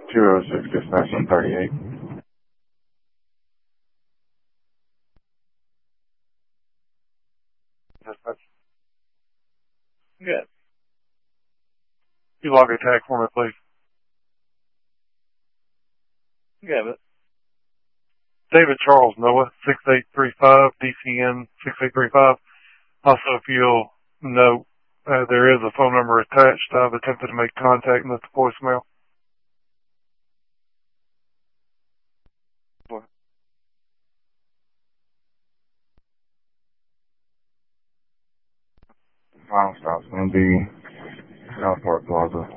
206 dispatch on 38. Dispatch. Yeah. You log a tag for me, please. Yeah, but David Charles Noah, 6835, DCN 6835. Also, if you'll note, there is a phone number attached. I've attempted to make contact and left the voicemail. Final stop's going to be South Park Plaza.